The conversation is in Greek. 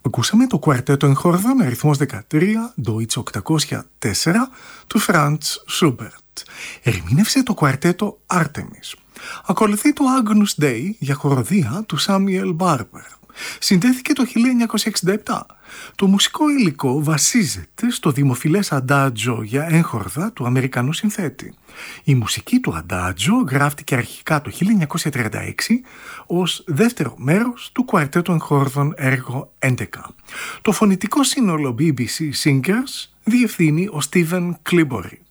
Ακούσαμε το κουαρτέτο εγχόρδων αριθμός 13, Deutsch 804, του Franz Schubert. Ερμήνευσε το κουαρτέτο Artemis. Ακολουθεί το Agnus Dei για χοροδία του Samuel Barber. Συντέθηκε το 1967. Το μουσικό υλικό βασίζεται στο δημοφιλές αντάτζο για έγχορδα του Αμερικανού συνθέτη. Η μουσική του αντάτζο γράφτηκε αρχικά το 1936 ως δεύτερο μέρος του κουαρτέτου εγχόρδων έργο 11. Το φωνητικό σύνολο BBC Singers διευθύνει ο Στίβεν Κλίμπορι.